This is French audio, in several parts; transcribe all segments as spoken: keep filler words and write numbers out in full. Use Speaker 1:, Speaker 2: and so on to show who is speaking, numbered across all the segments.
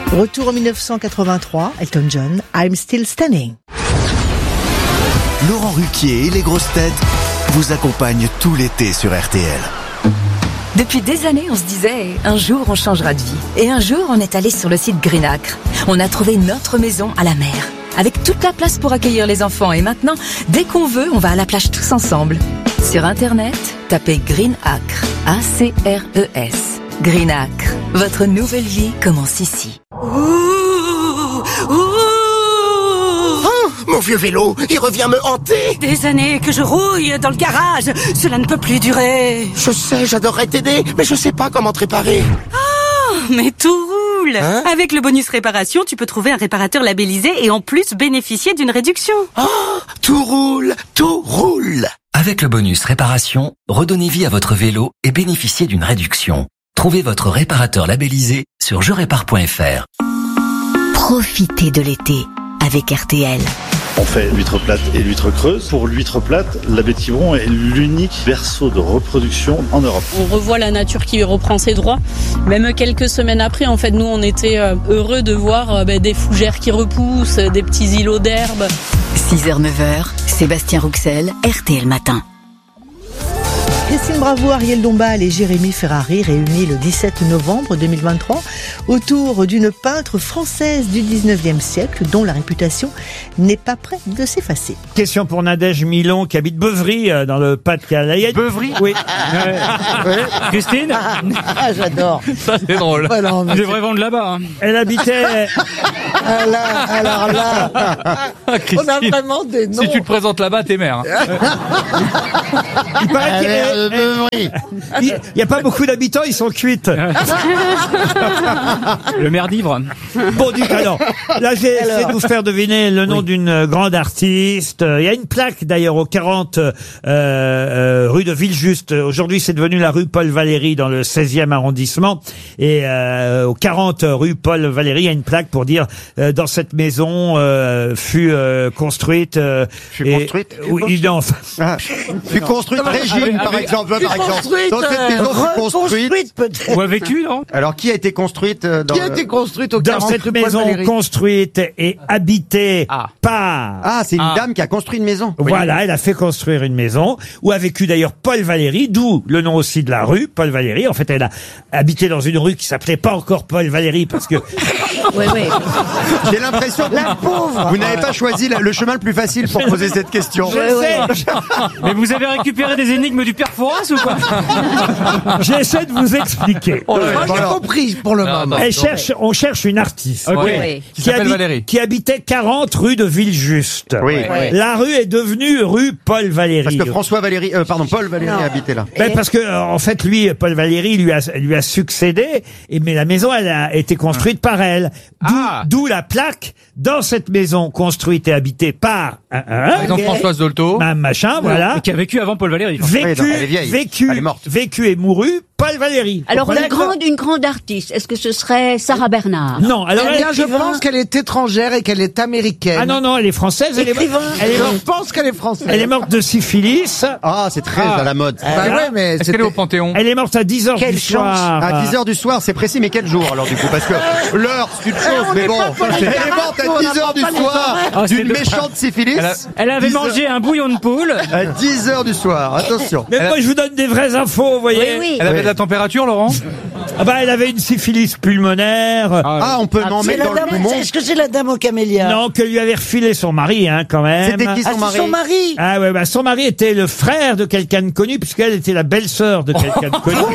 Speaker 1: Retour en mille neuf cent quatre-vingt-trois, Elton John, I'm Still Standing.
Speaker 2: Laurent Ruquier et les grosses têtes vous accompagnent tout l'été sur R T L.
Speaker 3: Depuis des années, on se disait, un jour on changera de vie. Et un jour, on est allé sur le site Greenacre. On a trouvé notre maison à la mer, avec toute la place pour accueillir les enfants. Et maintenant, dès qu'on veut, on va à la plage tous ensemble. Sur Internet, tapez Greenacre, A C R E S. Greenacre, votre nouvelle vie commence ici.
Speaker 4: Ouh, ouh. Oh, mon vieux vélo, il revient me hanter.
Speaker 5: Des années que je rouille dans le garage, cela ne peut plus durer.
Speaker 4: Je sais, j'adorerais t'aider, mais je sais pas comment te réparer.
Speaker 5: Oh, mais tout roule. Hein? Avec le bonus réparation, tu peux trouver un réparateur labellisé et en plus bénéficier d'une réduction.
Speaker 4: Oh, tout roule, tout roule.
Speaker 6: Avec le bonus réparation, redonnez vie à votre vélo et bénéficiez d'une réduction. Trouvez votre réparateur labellisé sur je répare point f r.
Speaker 3: Profitez de l'été avec R T L.
Speaker 7: On fait l'huître plate et l'huître creuse. Pour l'huître plate, la baie de Quiberon est l'unique berceau de reproduction en Europe.
Speaker 8: On revoit la nature qui reprend ses droits. Même quelques semaines après, en fait, nous, on était heureux de voir des fougères qui repoussent, des petits îlots d'herbe.
Speaker 3: six heures neuf heures, Sébastien Rouxel, R T L Matin.
Speaker 1: Christine Bravo, Ariel Dombal et Jérémy Ferrari réunis le dix-sept novembre deux mille vingt-trois autour d'une peintre française du dix-neuvième siècle dont la réputation n'est pas prête de s'effacer.
Speaker 9: Question pour Nadège Milon qui habite Beuvry dans le Pas-de-Calais.
Speaker 10: Beuvry ?
Speaker 9: Oui.
Speaker 10: Ouais. Christine ?
Speaker 1: Ah, j'adore.
Speaker 10: Ça c'est drôle.
Speaker 1: Ouais, non,
Speaker 10: tu devrais vendre là-bas. Hein.
Speaker 9: Elle habitait...
Speaker 1: Ah là, alors là, on a vraiment des noms.
Speaker 10: Si tu te présentes là-bas, t'es mère.
Speaker 9: Il paraît qu'il est... Il n'y a pas beaucoup d'habitants, ils sont cuites.
Speaker 10: Le maire d'Ivre.
Speaker 9: Bon, du coup, alors, là, j'ai essayé de vous faire deviner le nom oui. d'une grande artiste. Il y a une plaque, d'ailleurs, au quarante euh, euh, rue de Villejuste. Aujourd'hui, c'est devenu la rue Paul Valéry dans le seizième arrondissement. Et euh, au quarante rue Paul Valéry, il y a une plaque pour dire euh, dans cette maison euh, fut euh, construite... Euh,
Speaker 11: fut
Speaker 9: et,
Speaker 11: construite
Speaker 9: Oui, non.
Speaker 11: Ah, fut construite Régine, par exemple. Par exemple.
Speaker 1: Construite,
Speaker 11: dans cette maison,
Speaker 1: euh,
Speaker 11: construite
Speaker 1: peut-être.
Speaker 10: Ou a vécu, non?
Speaker 11: Alors, qui a été construite euh, dans
Speaker 1: Qui a
Speaker 11: le...
Speaker 1: été construite au
Speaker 9: dans cette maison construite et habitée
Speaker 10: ah.
Speaker 9: par...
Speaker 11: Ah, c'est une
Speaker 10: ah.
Speaker 11: dame qui a construit une maison.
Speaker 9: Voilà,
Speaker 11: oui.
Speaker 9: elle a fait construire une maison où a vécu d'ailleurs Paul Valéry, d'où le nom aussi de la rue, Paul Valéry. En fait, elle a habité dans une rue qui s'appelait pas encore Paul Valéry parce que...
Speaker 3: Oui, oui.
Speaker 11: J'ai l'impression que
Speaker 1: la pauvre.
Speaker 11: Vous n'avez pas choisi le chemin le plus facile pour poser cette question.
Speaker 9: Je sais.
Speaker 10: Mais vous avez récupéré des énigmes du père Fouras ou quoi?
Speaker 9: J'essaie de vous expliquer.
Speaker 1: Oh, Moi, j'ai compris pour le non, moment.
Speaker 9: Non, Elle cherche, on cherche une artiste.
Speaker 10: Okay.
Speaker 3: Oui, oui.
Speaker 10: Qui, qui s'appelle Valérie.
Speaker 9: Qui habitait quarante rue de Villejuste.
Speaker 11: Oui.
Speaker 1: Oui.
Speaker 9: La rue est devenue rue Paul Valéry.
Speaker 11: Parce que François Valéry, euh, pardon, Paul Valéry non. habitait là.
Speaker 9: Ben, parce que, euh, en fait, lui, Paul Valéry, lui a, lui a succédé, et, mais la maison, elle a été construite ah. par elle. D'où,
Speaker 10: ah.
Speaker 9: d'où la plaque, dans cette maison construite et habitée par un, un,
Speaker 10: par exemple, Françoise Dolto.
Speaker 9: Un machin, voilà.
Speaker 10: Et qui a vécu avant Paul Valéry.
Speaker 9: Vécu,
Speaker 11: oui, elle est vieille.
Speaker 9: vécu,
Speaker 11: elle est morte.
Speaker 9: vécu et mouru, Paul Valéry.
Speaker 12: Alors, une grande, une grande artiste, est-ce que ce serait Sarah Bernard?
Speaker 9: Non, alors
Speaker 1: eh bien, je pense qu'elle est étrangère et qu'elle est américaine.
Speaker 9: Ah non, non, elle est française. Elle est, elle est morte.
Speaker 1: Je pense qu'elle est française.
Speaker 9: Elle est morte de syphilis.
Speaker 11: Ah, c'est très ah. à la mode.
Speaker 1: Bah voilà. Ouais, mais
Speaker 10: est-ce qu'elle est au Panthéon?
Speaker 9: Elle est morte à dix heures du soir.
Speaker 11: À dix heures du soir, c'est précis, mais quel jour alors du coup? Parce que l'heure, c'est une chose, mais bon. Elle est morte à dix heures du soir
Speaker 10: ah,
Speaker 11: d'une méchante syphilis.
Speaker 10: Elle, a, elle avait mangé un bouillon de poule.
Speaker 11: À dix heures du soir, attention.
Speaker 9: Mais moi, je vous donne des vraies infos, vous voyez.
Speaker 12: Oui, oui.
Speaker 10: Elle avait de la température, Laurent?
Speaker 9: Ah bah, elle avait une syphilis pulmonaire.
Speaker 11: Ah, ah on peut ah, en mettre dans le poumon.
Speaker 1: Est-ce que c'est la dame aux camélias?
Speaker 9: Non, que lui avait refilé son mari, hein, quand même.
Speaker 11: C'était qui son
Speaker 1: ah,
Speaker 11: mari?
Speaker 1: Son mari.
Speaker 9: Ah ouais, bah son mari était le frère de quelqu'un de connu, puisqu'elle était la belle-sœur de quelqu'un de connu.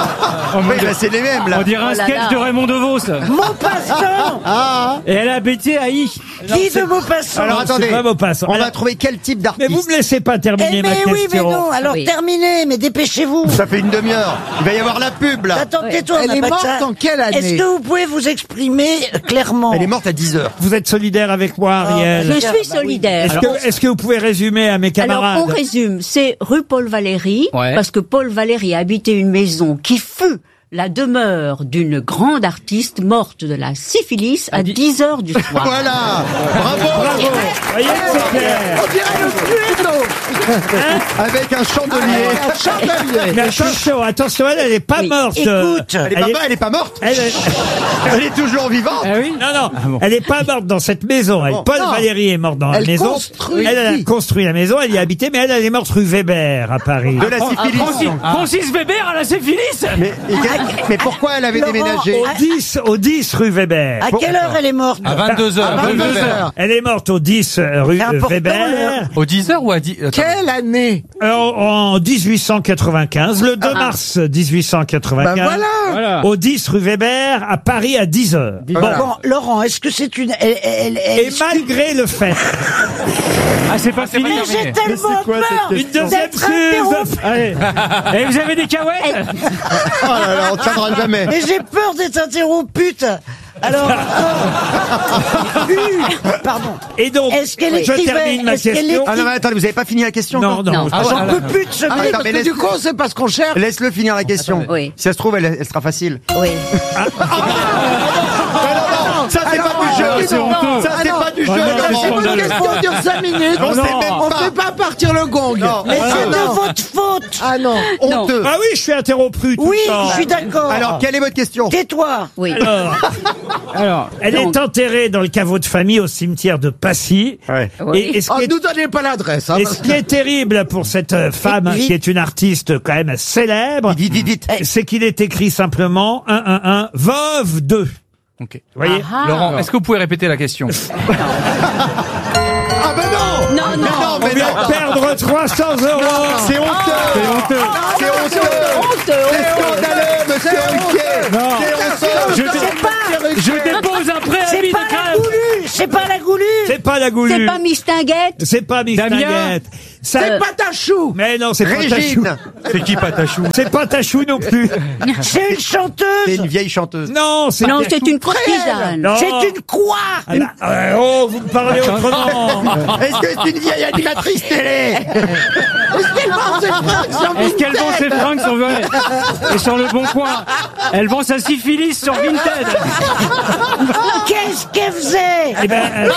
Speaker 11: Oh, oui, bah, c'est les mêmes, là.
Speaker 10: On dirait un
Speaker 12: oh là
Speaker 10: sketch
Speaker 12: là.
Speaker 10: de Raymond DeVos.
Speaker 1: Maupassant.
Speaker 9: Ah.
Speaker 10: Et elle a habité à I.
Speaker 1: Qui de Maupassant?
Speaker 11: Alors attendez,
Speaker 9: pas Maupassant.
Speaker 11: on
Speaker 9: Elle...
Speaker 11: va trouver quel type d'artiste?
Speaker 9: Mais vous me laissez pas terminer
Speaker 1: eh
Speaker 9: ma
Speaker 1: mais
Speaker 9: question.
Speaker 1: Oui, mais non. Alors
Speaker 12: oui.
Speaker 1: terminez, mais dépêchez-vous.
Speaker 11: Ça fait une demi-heure. Il va y avoir la pub, là.
Speaker 1: Attends, tais-toi.
Speaker 12: Elle
Speaker 1: est morte
Speaker 12: en quelle année?
Speaker 1: Est-ce que vous pouvez vous exprimer clairement?
Speaker 11: Elle est morte à dix heures.
Speaker 9: Vous êtes solidaire avec moi, Ariel?
Speaker 12: Je suis solidaire.
Speaker 9: Est-ce que, est-ce que vous pouvez résumer à mes camarades?
Speaker 12: Alors, on résume. C'est rue Paul Valéry,
Speaker 10: ouais.
Speaker 12: parce que Paul Valéry habitait une maison qui fut la demeure d'une grande artiste morte de la syphilis à dix heures du soir.
Speaker 11: Voilà. Bravo.
Speaker 9: Bravo. Voyez, c'est clair.
Speaker 13: On dirait le Cluedo.
Speaker 11: Avec un chandelier.
Speaker 13: Un chandelier.
Speaker 9: Mais attention, attention, elle, elle est pas
Speaker 12: Oui,
Speaker 9: morte.
Speaker 12: écoute.
Speaker 11: Elle est pas, elle est pas morte.
Speaker 9: Elle est-
Speaker 11: Elle est toujours vivante.
Speaker 10: Ah oui.
Speaker 9: Non, non,
Speaker 10: Ah bon.
Speaker 9: elle est pas morte dans cette maison. Elle, Paul
Speaker 13: Non.
Speaker 9: Valéry est morte dans la
Speaker 13: Elle
Speaker 9: maison.
Speaker 13: construit.
Speaker 9: Elle, elle a construit la maison, elle y a habité, mais elle, elle est morte rue Weber à Paris.
Speaker 11: De la syphilis.
Speaker 10: Francis, Francis Weber à la syphilis.
Speaker 11: Mais, et quel- mais pourquoi elle avait
Speaker 12: Laurent,
Speaker 11: déménagé
Speaker 9: Au dix, au dix rue Weber.
Speaker 12: À quelle heure elle est morte?
Speaker 14: À vingt-deux heures.
Speaker 13: À vingt-deux heures.
Speaker 9: Elle est morte au dix rue
Speaker 12: C'est important,
Speaker 9: Weber.
Speaker 12: l'heure.
Speaker 14: Au dix heures ou à dix attends.
Speaker 13: Quelle année?
Speaker 9: En, en dix-huit cent quatre-vingt-quinze, le deux mars dix-huit cent quatre-vingt-quinze.
Speaker 13: Bah voilà.
Speaker 10: Voilà.
Speaker 9: Au dix rue Weber, à Paris, à dix heures.
Speaker 10: Bon.
Speaker 12: Bon, Laurent, est-ce que c'est une... Elle, elle, elle-
Speaker 9: Et malgré le fait.
Speaker 10: Ah, c'est pas fini.
Speaker 12: Mais j'ai tellement
Speaker 11: quoi, cette
Speaker 12: peur
Speaker 9: Une deuxième
Speaker 12: d'être interrompue.
Speaker 9: suze.
Speaker 10: Allez. Et vous avez des cahuètes?
Speaker 11: Oh là là, on ne tiendra jamais.
Speaker 12: Mais j'ai peur d'être interrompue. Alors, euh, pardon.
Speaker 9: Et donc,
Speaker 12: Est-ce qu'elle
Speaker 9: je
Speaker 12: écrivait-
Speaker 9: termine ma
Speaker 12: est-ce qu'elle
Speaker 9: question.
Speaker 11: Ah non, mais attendez, vous avez pas fini la question
Speaker 9: Non,
Speaker 11: encore
Speaker 9: non.
Speaker 14: Ah,
Speaker 12: J'en
Speaker 14: voilà.
Speaker 12: peux plus de ce
Speaker 11: Ah,
Speaker 12: mec.
Speaker 11: attends,
Speaker 13: Parce
Speaker 11: mais
Speaker 13: que
Speaker 11: laisse-
Speaker 13: du coup, c'est parce qu'on cherche.
Speaker 11: Laisse-le finir la question.
Speaker 12: Oui.
Speaker 11: Si ça se trouve, elle, elle sera facile.
Speaker 12: Oui.
Speaker 11: Mais non, non, ça c'est
Speaker 13: Alors,
Speaker 11: pas du
Speaker 13: euh,
Speaker 11: jeu.
Speaker 10: c'est honteux.
Speaker 11: Ça c'est
Speaker 13: Ah non.
Speaker 11: pas du jeu.
Speaker 10: Ah non,
Speaker 13: Ça,
Speaker 11: Laurent.
Speaker 13: c'est une
Speaker 10: scandaleux.
Speaker 13: question dure cinq minutes.
Speaker 11: On
Speaker 10: Non.
Speaker 11: sait même
Speaker 13: On
Speaker 11: pas.
Speaker 13: fait pas partir le gong.
Speaker 11: Non.
Speaker 12: Mais
Speaker 11: Voilà.
Speaker 12: c'est de
Speaker 13: non.
Speaker 12: votre faute.
Speaker 13: Ah non.
Speaker 11: Honteux.
Speaker 9: Ah oui, je suis interrompu tout
Speaker 12: Oui,
Speaker 9: le temps.
Speaker 12: je suis d'accord.
Speaker 11: Alors, quelle est votre question?
Speaker 12: Tais-toi. Oui.
Speaker 9: Alors,
Speaker 10: Alors.
Speaker 9: elle
Speaker 12: Donc.
Speaker 9: est enterrée dans le caveau de famille au cimetière de Passy.
Speaker 11: Ouais.
Speaker 12: Oui.
Speaker 9: Et, et ce
Speaker 13: Oh,
Speaker 9: qui est,
Speaker 13: nous donnez pas l'adresse. Hein,
Speaker 9: et
Speaker 13: parce
Speaker 9: ce qui est terrible pour cette euh, femme,
Speaker 12: Vite.
Speaker 9: qui est une artiste quand même célèbre,
Speaker 11: Vite, vite, vite.
Speaker 9: c'est qu'il est écrit simplement un un un veuve deux.
Speaker 14: Ok.
Speaker 9: Vous voyez
Speaker 12: Ah.
Speaker 14: Laurent, est-ce que vous pouvez répéter la question?
Speaker 11: Ah ben non.
Speaker 12: Non, non.
Speaker 11: Mais non,
Speaker 9: On
Speaker 11: mais
Speaker 9: vient
Speaker 11: non.
Speaker 9: de perdre trois cents euros.
Speaker 11: C'est honteux.
Speaker 10: C'est honteux.
Speaker 11: C'est honteux. C'est scandaleux, monsieur Ruquier.
Speaker 10: Non.
Speaker 11: C'est honteux.
Speaker 10: Je, dé- je dépose un préavis
Speaker 12: C'est
Speaker 10: de
Speaker 12: pas la
Speaker 10: grève.
Speaker 12: goulue. C'est pas la goulue.
Speaker 9: C'est pas la
Speaker 12: C'est
Speaker 9: goulue.
Speaker 12: pas Mistinguette.
Speaker 9: C'est pas Miss
Speaker 10: Damien.
Speaker 9: Tinguette. Ça-
Speaker 13: C'est pas ta chou.
Speaker 9: Mais non, c'est pas Tachou.
Speaker 11: Régine.
Speaker 14: C'est qui Patachou?
Speaker 9: C'est pas Tachou non plus.
Speaker 12: C'est une chanteuse.
Speaker 11: C'est une vieille chanteuse.
Speaker 9: Non, c'est
Speaker 12: Non,
Speaker 9: pas-
Speaker 12: c'est une courtisane.
Speaker 9: Non.
Speaker 12: C'est une quoi.
Speaker 9: Ah bah, euh, oh, vous me parlez autrement.
Speaker 11: Est-ce que c'est une vieille animatrice télé?
Speaker 13: Est-ce qu'elle vend ses fringues sur
Speaker 10: Est-ce qu'elle vend
Speaker 13: Vinted?
Speaker 10: ses fringues sur Vinted et sur le bon coin? Elle vend sa syphilis sur Vinted.
Speaker 12: Qu'est-ce qu'elle faisait?
Speaker 9: Eh ben, euh,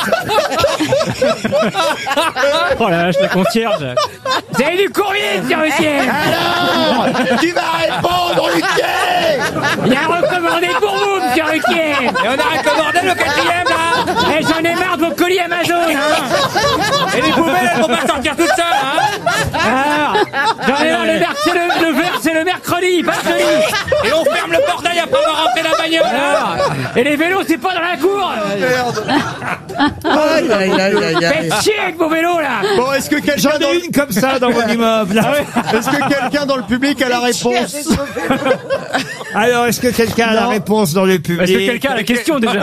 Speaker 10: Oh la vache, la concierge. Vous avez du courrier, monsieur Ruquier?
Speaker 11: Alors, tu vas répondre, Ruquier.
Speaker 10: Il a recommandé pour vous, monsieur Ruquier. Et on a recommandé le quatrième, là. Et j'en ai marre de vos colis Amazon, hein. Et les poubelles, elles vont pas sortir toutes seules, hein. Alors, j'en ai marre, le verre, c'est le, le verre, c'est le mercredi, pas le jeudi. Et on ferme le portail après avoir rentré la bagnole, hein. Et les vélos, c'est pas dans la cour.
Speaker 13: Aïe, aïe, aïe, aïe, aïe.
Speaker 10: Faites chier avec vos vélos, là.
Speaker 11: Bon, est-ce que quelqu'un
Speaker 9: J'en
Speaker 11: dans
Speaker 9: ai
Speaker 11: le...
Speaker 9: une comme ça dans mon immeuble.
Speaker 11: Est-ce que quelqu'un dans le public a la réponse?
Speaker 9: Alors, est-ce que quelqu'un a la réponse dans le public?
Speaker 10: Est-ce que quelqu'un a la question, déjà?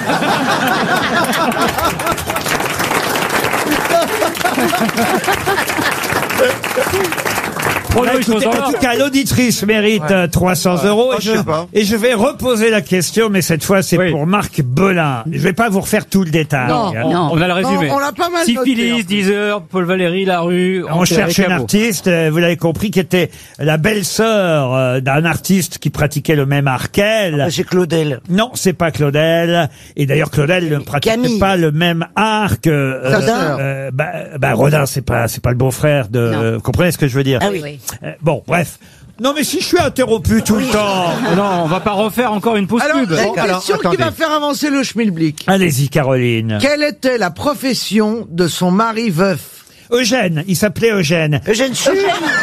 Speaker 10: Oh,
Speaker 9: Bah,
Speaker 10: non, ils sont
Speaker 9: écoutez,
Speaker 10: dans
Speaker 9: en
Speaker 10: l'ordre.
Speaker 9: tout cas, l'auditrice mérite euh, trois cents euros.
Speaker 11: Oh,
Speaker 9: Et
Speaker 11: je
Speaker 9: je,
Speaker 11: sais pas.
Speaker 9: et je vais reposer la question, mais cette fois, c'est
Speaker 10: Oui.
Speaker 9: pour Marc Belin. Je vais pas vous refaire tout le détail.
Speaker 13: Non.
Speaker 9: hein.
Speaker 10: On, on a le résumé.
Speaker 13: On- on l'a pas mal noté, en
Speaker 10: Syphilis,
Speaker 13: fait.
Speaker 10: dix heures, Paul Valéry, la rue.
Speaker 9: On
Speaker 10: enterré,
Speaker 9: cherche une
Speaker 10: caveau.
Speaker 9: artiste, euh, vous l'avez compris, qui était la belle-sœur euh, d'un artiste qui pratiquait le même art qu'elle.
Speaker 12: C'est Claudel.
Speaker 9: Non, c'est pas Claudel. Et d'ailleurs, Claudel ne pratiquait
Speaker 12: Camille.
Speaker 9: pas le même art que euh,
Speaker 12: Rodin.
Speaker 9: euh, bah, bah, Rodin, c'est pas, c'est pas le beau-frère de.
Speaker 12: Non.
Speaker 9: Vous comprenez ce que je veux dire
Speaker 12: Ah oui.
Speaker 9: Euh, Bon, bref. Non, mais si je suis interrompu tout le temps.
Speaker 10: Non, on va pas refaire encore une pause
Speaker 13: Alors,
Speaker 10: pub.
Speaker 13: il y a une
Speaker 11: Bon, alors,
Speaker 13: question qui
Speaker 11: attendez.
Speaker 13: va faire avancer le schmilblick.
Speaker 9: Allez-y, Caroline.
Speaker 13: Quelle était la profession de son mari veuf?
Speaker 9: Eugène, il s'appelait Eugène.
Speaker 12: Eugène Sue.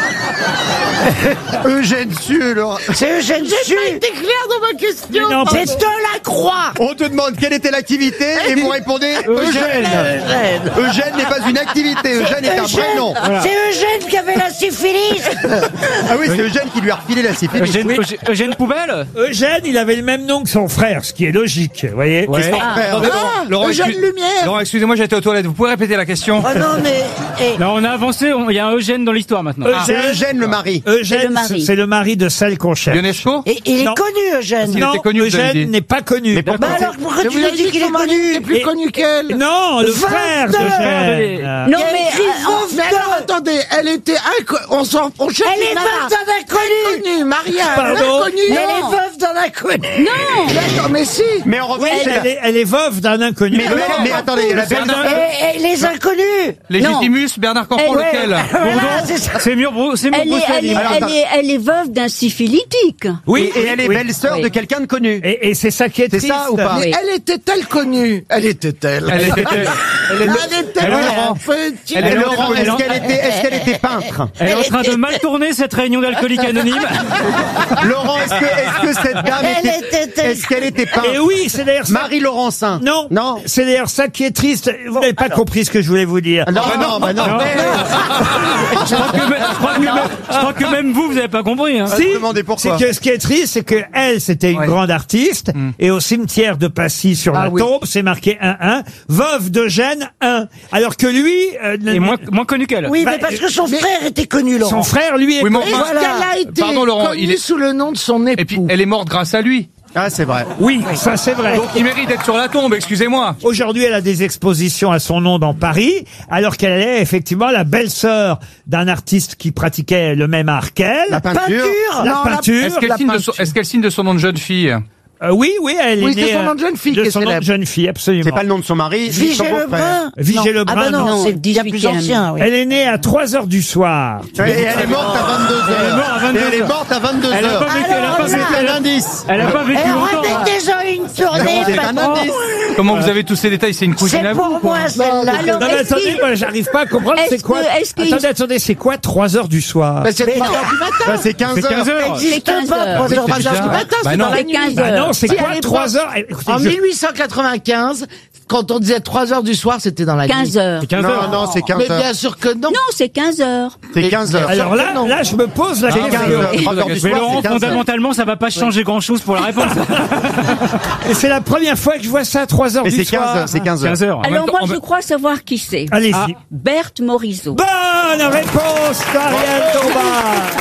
Speaker 11: Eugène Sue, Laurent.
Speaker 12: C'est Eugène Sue.
Speaker 13: T'es clair dans ma question?
Speaker 9: Mais non,
Speaker 12: C'est de la croix.
Speaker 11: On te demande quelle était l'activité et vous répondez
Speaker 10: Eugène.
Speaker 11: Eugène. Eugène n'est pas une activité, Eugène est un prénom.
Speaker 12: C'est Eugène qui avait la syphilis.
Speaker 11: Ah oui, c'est Eugène qui lui a refilé la syphilis.
Speaker 10: Eugène,
Speaker 11: Oui.
Speaker 10: Eugène- Eugène Poubelle.
Speaker 9: Eugène, il avait le même nom que son frère, ce qui est logique, vous voyez.
Speaker 10: Ouais.
Speaker 11: Son frère.
Speaker 14: Attendez, Laurent, Laurent,
Speaker 13: Eugène
Speaker 14: excuse-
Speaker 13: Lumière.
Speaker 14: Laurent, excusez-moi, j'étais aux toilettes. Vous pouvez répéter la question?
Speaker 12: Oh non, mais. eh,
Speaker 10: Non, on a avancé, on- il y a un Eugène dans l'histoire maintenant.
Speaker 9: Eugène,
Speaker 11: C'est Eugène le mari.
Speaker 9: Eugène,
Speaker 12: C'est le mari.
Speaker 9: c'est le mari de celle qu'on cherche.
Speaker 14: Ionesco?
Speaker 12: Et il est
Speaker 9: Non.
Speaker 12: connu, Eugène.
Speaker 14: Il
Speaker 9: Non,
Speaker 14: était connu, vous avez
Speaker 9: Eugène
Speaker 14: dit.
Speaker 9: n'est pas connu.
Speaker 12: Bah alors, pourquoi
Speaker 13: Je
Speaker 12: tu
Speaker 13: vous
Speaker 12: lui
Speaker 13: ai
Speaker 12: dis
Speaker 13: dit
Speaker 12: qu'il
Speaker 13: que
Speaker 12: est
Speaker 13: son mari
Speaker 12: connu?
Speaker 13: était plus
Speaker 9: Et-
Speaker 13: connu qu'elle.
Speaker 9: Non, le
Speaker 12: vingt-deux.
Speaker 9: frère
Speaker 10: Frère
Speaker 9: d'Eugène.
Speaker 10: de-
Speaker 9: Euh,
Speaker 12: Non,
Speaker 13: Il y a
Speaker 12: mais.
Speaker 13: écrit
Speaker 12: euh,
Speaker 13: veuf
Speaker 12: en-
Speaker 13: alors attendez, elle était inco... on s'en on cherche
Speaker 15: Elle est
Speaker 13: une nana.
Speaker 15: veuve d'un inconnu.
Speaker 13: Inconnu, Maria.
Speaker 9: Pardon
Speaker 13: Inconnu.
Speaker 15: Elle est veuve d'un inconnu.
Speaker 12: Non.
Speaker 13: D'accord, mais si.
Speaker 11: Mais on revient
Speaker 9: Oui,
Speaker 11: chez
Speaker 9: elle, est, elle est veuve d'un inconnu.
Speaker 11: Mais, mais, mais attendez, la Bernard...
Speaker 15: Et, et les inconnus.
Speaker 14: Légitimus, Bernard Campan,
Speaker 12: Elle-
Speaker 14: lequel
Speaker 15: Voilà, c'est ça.
Speaker 10: C'est mieux, c'est mieux
Speaker 12: Elle est, elle, est, elle, est, elle est veuve d'un syphilitique.
Speaker 9: Oui,
Speaker 11: Et, et elle est
Speaker 9: oui.
Speaker 11: belle-sœur
Speaker 12: Oui.
Speaker 11: de quelqu'un de connu.
Speaker 9: Et, et c'est ça qui est
Speaker 11: C'est
Speaker 9: triste.
Speaker 11: ça ou pas
Speaker 13: Mais
Speaker 12: Oui.
Speaker 13: elle était-elle connue? Elle était-elle.
Speaker 14: Elle était- elle
Speaker 13: Elle
Speaker 14: était-
Speaker 13: était
Speaker 14: elle est-
Speaker 13: petite.
Speaker 14: elle est-
Speaker 11: Et Laurent,
Speaker 10: elle est-
Speaker 11: est-ce qu'elle était, est-ce qu'elle était peintre?
Speaker 10: Elle est en train de mal tourner cette réunion d'alcooliques anonymes.
Speaker 11: Laurent, est-ce que, est-ce que cette dame
Speaker 15: Elle
Speaker 11: était,
Speaker 15: était-
Speaker 11: est-ce qu'elle était peintre?
Speaker 9: Et oui, c'est d'ailleurs ça.
Speaker 11: Marie Laurencin.
Speaker 9: Non,
Speaker 11: Non.
Speaker 9: c'est d'ailleurs ça qui est triste. Vous n'avez pas compris ce que je voulais vous dire.
Speaker 11: Non, non, bah non.
Speaker 10: Non. Je crois que, même- je crois que même- je crois que même vous, vous n'avez pas compris. Hein.
Speaker 9: Si,
Speaker 11: me demandez pourquoi.
Speaker 9: c'est que ce qui est triste, c'est que elle, c'était une
Speaker 14: Ouais.
Speaker 9: grande artiste, et au cimetière de Passy sur
Speaker 13: Ah
Speaker 9: la
Speaker 13: oui.
Speaker 9: tombe, c'est marqué un un, veuve d'Eugène un. Alors que lui, euh,
Speaker 10: Et moins, moins connu qu'elle.
Speaker 15: Oui,
Speaker 9: Bah,
Speaker 15: mais parce que son frère était connu, Laurent.
Speaker 9: son frère, lui, est
Speaker 14: Oui, mais
Speaker 9: connu.
Speaker 13: Est-ce
Speaker 14: enfin-
Speaker 13: qu'elle a été
Speaker 14: Pardon, Laurent,
Speaker 13: connue
Speaker 14: il est-
Speaker 13: sous le nom de son époux?
Speaker 14: Et puis, elle est morte grâce à lui.
Speaker 11: Ah, c'est vrai.
Speaker 9: Oui, ça c'est vrai.
Speaker 14: Donc, il mérite d'être sur la tombe, excusez-moi.
Speaker 9: Aujourd'hui, elle a des expositions à son nom dans Paris, alors qu'elle est effectivement la belle-sœur d'un artiste qui pratiquait le même art qu'elle.
Speaker 11: La peinture.
Speaker 15: Peinture.
Speaker 9: La
Speaker 13: Non, la-
Speaker 9: peinture.
Speaker 14: Est-ce qu'elle
Speaker 13: la
Speaker 14: signe, de son-
Speaker 13: peinture.
Speaker 14: est-ce qu'elle signe de son nom de jeune fille?
Speaker 9: Euh, oui, oui, elle
Speaker 13: Oui,
Speaker 9: est née.
Speaker 13: c'est son
Speaker 9: euh,
Speaker 13: nom de jeune fille
Speaker 9: de
Speaker 13: qui est
Speaker 9: son nom de
Speaker 13: célèbre.
Speaker 9: jeune fille, absolument.
Speaker 11: C'est pas le nom de son mari, ni son
Speaker 15: Vigée
Speaker 11: beau-frère.
Speaker 15: Lebrun.
Speaker 9: Vigée
Speaker 15: Non.
Speaker 9: Lebrun,
Speaker 15: Ah bah non,
Speaker 9: non.
Speaker 15: c'est bien plus
Speaker 12: dix-huitième.
Speaker 15: ancien, oui.
Speaker 9: Elle est née à trois heures du soir.
Speaker 11: Et elle est morte à vingt-deux heures.
Speaker 10: Elle est morte à vingt-deux
Speaker 11: Et elle est
Speaker 10: heures.
Speaker 11: morte à vingt-deux
Speaker 10: Elle a
Speaker 11: heures.
Speaker 10: pas vécu, elle a pas vécu,
Speaker 11: C'est
Speaker 10: elle
Speaker 11: un
Speaker 10: a-
Speaker 11: indice.
Speaker 10: Elle a pas vécu
Speaker 15: Elle
Speaker 10: longtemps.
Speaker 15: remet déjà une tournée.
Speaker 11: C'est un
Speaker 15: patron.
Speaker 11: indice.
Speaker 14: Comment vous avez tous ces détails? C'est une cousine
Speaker 15: C'est
Speaker 14: à vous?
Speaker 15: pour moi, celle-là.
Speaker 12: Alors,
Speaker 9: Non mais
Speaker 12: est-ce
Speaker 9: attendez,
Speaker 12: qu'il-
Speaker 9: moi j'arrive pas à comprendre
Speaker 12: est-ce
Speaker 9: c'est quoi.
Speaker 12: que- est-ce qu'il-
Speaker 9: Attendez, attendez, c'est quoi trois heures du soir?
Speaker 13: Bah, c'est trois heures du matin.
Speaker 11: Bah, c'est quinze
Speaker 10: C'est quinze
Speaker 11: heures.
Speaker 10: heures.
Speaker 12: C'est
Speaker 15: N'existe
Speaker 12: quinze
Speaker 15: pas,
Speaker 12: heures.
Speaker 15: trois
Speaker 14: Oui,
Speaker 15: heures
Speaker 14: c'est
Speaker 15: du
Speaker 14: bizarre.
Speaker 15: matin.
Speaker 13: matin,
Speaker 14: Bah
Speaker 13: c'est
Speaker 14: non.
Speaker 13: dans la
Speaker 12: C'est
Speaker 13: nuit.
Speaker 12: quinze
Speaker 9: Bah
Speaker 12: heures.
Speaker 9: non, c'est
Speaker 13: Si
Speaker 9: quoi
Speaker 13: elle est
Speaker 9: trois
Speaker 13: morte-
Speaker 9: heures? Écoutez,
Speaker 13: En
Speaker 9: je-
Speaker 13: mille huit cent quatre-vingt-quinze, quand on disait trois heures du soir, c'était dans la nuit.
Speaker 12: quinze heures.
Speaker 10: C'est quinze
Speaker 11: Non,
Speaker 10: heures.
Speaker 11: non, c'est quinze
Speaker 13: Mais
Speaker 11: heures.
Speaker 13: bien sûr que non.
Speaker 12: Non, c'est quinze heures.
Speaker 11: C'est quinze heures.
Speaker 9: Alors là,
Speaker 13: Non.
Speaker 9: là, je me pose la
Speaker 11: C'est
Speaker 9: question.
Speaker 11: quinze heures. trois heures du
Speaker 10: Mais
Speaker 11: soir,
Speaker 10: Laurent,
Speaker 11: c'est quinze heures.
Speaker 10: fondamentalement, ça va pas changer grand-chose pour la réponse.
Speaker 9: Et c'est la première fois que je vois ça à trois heures
Speaker 11: Et
Speaker 9: du
Speaker 11: c'est
Speaker 9: soir.
Speaker 11: quinze heures. C'est quinze heures.
Speaker 10: quinze heures.
Speaker 14: En même
Speaker 12: Alors
Speaker 14: temps,
Speaker 12: moi,
Speaker 14: en
Speaker 12: je
Speaker 14: même-
Speaker 12: crois savoir qui c'est.
Speaker 9: Allez-y.
Speaker 12: Ah, Berthe Morisot.
Speaker 9: Bonne réponse d'Ariel Dombal.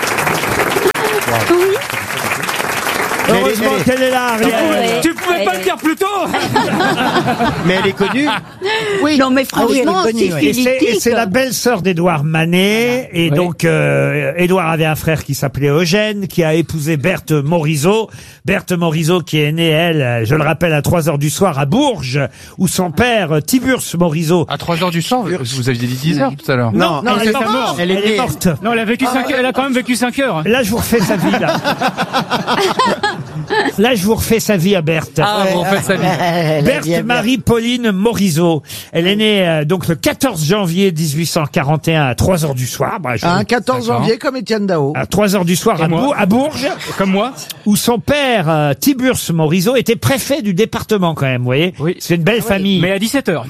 Speaker 12: Oui.
Speaker 9: Heureusement
Speaker 11: elle est-
Speaker 9: qu'elle est là, Ariel.
Speaker 12: Ouais.
Speaker 10: Tu pouvais pas le dire plus tôt.
Speaker 11: Mais elle est connue.
Speaker 12: Oui. Non, mais
Speaker 15: Ah oui, elle est
Speaker 12: franchement,
Speaker 15: connue,
Speaker 12: c'est
Speaker 15: ouais.
Speaker 9: Et c'est, et c'est la belle-sœur d'Édouard Manet. Et
Speaker 10: Oui.
Speaker 9: donc, euh, Édouard avait un frère qui s'appelait Eugène, qui a épousé Berthe Morisot. Berthe Morisot qui est née, elle, je le rappelle, à trois heures du soir à Bourges, où son père, Tiburce Morisot...
Speaker 14: À trois heures du soir, vous vous aviez dit dix heures tout à l'heure.
Speaker 9: Non,
Speaker 11: Non,
Speaker 9: elle, est
Speaker 11: elle est
Speaker 9: morte.
Speaker 11: morte.
Speaker 9: Elle, est morte.
Speaker 10: Non, elle a vécu cinq, elle a quand même vécu cinq heures.
Speaker 9: Là, je vous refais sa vie, là. Là, je vous refais sa vie à Berthe.
Speaker 14: Ah, vous faites ça bien.
Speaker 15: Elle est
Speaker 9: Berthe
Speaker 15: bien, bien.
Speaker 9: Marie-Pauline Morisot. Elle est née euh, donc le quatorze janvier mille huit cent quarante et un à trois heures du soir. Bah, je-
Speaker 13: Un quatorze janvier comme Étienne Dao.
Speaker 9: à trois heures du soir
Speaker 10: Et
Speaker 9: à,
Speaker 10: moi
Speaker 9: Bour- à Bourges,
Speaker 10: Comme moi.
Speaker 9: où son père, euh, Tiburce Morisot, était préfet du département quand même, vous voyez.
Speaker 10: Oui.
Speaker 9: C'est une belle famille.
Speaker 10: Mais à dix-sept heures.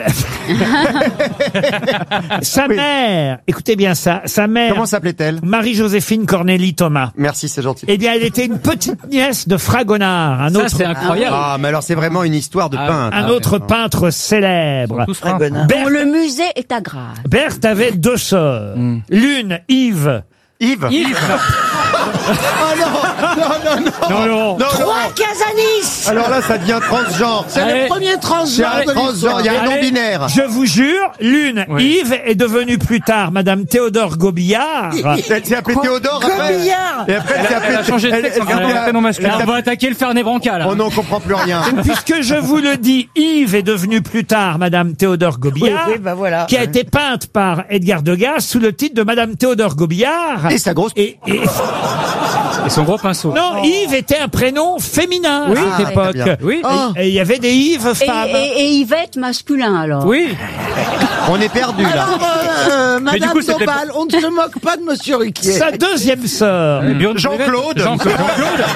Speaker 9: Sa mère, écoutez bien ça, sa mère,
Speaker 11: Comment s'appelait-elle?
Speaker 9: Marie-Joséphine Cornélie Thomas.
Speaker 11: Merci, c'est gentil.
Speaker 9: Eh bien, elle était une petite nièce de Fragonard, un
Speaker 10: Ça,
Speaker 9: autre,
Speaker 10: c'est incroyable.
Speaker 11: Ah, mais alors c'est vraiment une histoire de
Speaker 10: Ah,
Speaker 11: peintre.
Speaker 9: un autre peintre célèbre.
Speaker 14: Tous peintres.
Speaker 15: Fragonard.
Speaker 12: Dont
Speaker 9: Berthe,
Speaker 12: le musée est à Grasse.
Speaker 9: Berthe avait deux sœurs. L'une, Yves.
Speaker 11: Yves.
Speaker 10: Yves.
Speaker 11: Oh non, non, non, non.
Speaker 10: Non, Laurent.
Speaker 11: Non,
Speaker 15: Trois
Speaker 11: Laurent.
Speaker 15: Casanis.
Speaker 11: Alors là, ça devient transgenre.
Speaker 13: C'est
Speaker 10: Allez.
Speaker 13: le premier
Speaker 11: C'est
Speaker 13: transgenre
Speaker 11: un
Speaker 13: de
Speaker 11: transgenre,
Speaker 13: l'histoire.
Speaker 11: il y a un
Speaker 10: Allez.
Speaker 11: non-binaire.
Speaker 9: Je vous jure, l'une,
Speaker 10: Oui.
Speaker 9: Yves, est devenue plus tard Madame Théodore Gobillard.
Speaker 11: Elle s'est appelée Théodore après.
Speaker 15: Gobillard.
Speaker 11: Et après, elle s'est
Speaker 14: Elle a
Speaker 11: appelée...
Speaker 14: changé de
Speaker 11: elle-
Speaker 14: sexe en
Speaker 11: elle-
Speaker 14: gardant
Speaker 11: elle-
Speaker 14: le prénom masculin.
Speaker 10: Là, on va attaquer le Fernet Branca, là.
Speaker 11: Oh non, on comprend plus rien.
Speaker 9: Puisque je vous le dis, Yves est devenue plus tard Madame Théodore Gobillard,
Speaker 15: Oui, oui, bah voilà.
Speaker 9: qui a été peinte par Edgar Degas sous le titre de Madame Théodore Gobillard.
Speaker 11: Et sa grosse...
Speaker 9: Et, et-
Speaker 10: Et son gros pinceau.
Speaker 9: non, Yves était un prénom féminin
Speaker 10: Oui.
Speaker 9: à
Speaker 11: Ah,
Speaker 9: cette époque.
Speaker 11: très bien.
Speaker 10: Oui.
Speaker 9: Et il y avait des Yves
Speaker 12: Et,
Speaker 9: femmes.
Speaker 12: et, et Yvette masculin, alors.
Speaker 10: Oui.
Speaker 11: On est perdu, là.
Speaker 13: Alors, euh,
Speaker 10: Mais du
Speaker 13: Madame
Speaker 10: coup, c'était
Speaker 13: Dombal, on ne se moque pas de Monsieur Ruquier.
Speaker 9: Sa deuxième sœur,
Speaker 10: Et Björn
Speaker 11: Jean-Claude.
Speaker 10: Jean-Claude. Jean-Claude.